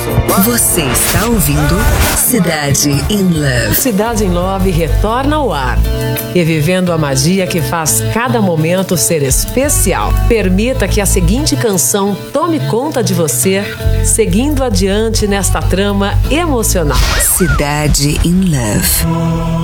Você está ouvindo Cidade in Love. Cidade in Love retorna ao ar, revivendo a magia que faz cada momento ser especial. Permita que a seguinte canção tome conta de você, seguindo adiante nesta trama emocional. Cidade in Love.